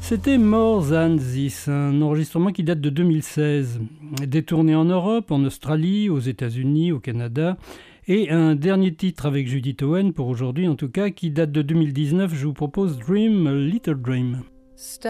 C'était More Than This, un enregistrement qui date de 2016, détourné en Europe, en Australie, aux États-Unis, au Canada, et un dernier titre avec Judith Owen, pour aujourd'hui en tout cas, qui date de 2019. Je vous propose Dream, a Little Dream.